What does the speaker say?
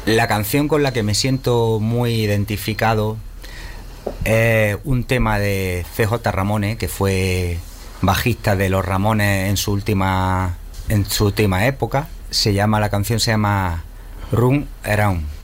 La canción con la que me siento muy identificado es un tema de CJ Ramones, que fue bajista de los Ramones en su última época. La canción se llama Run Around.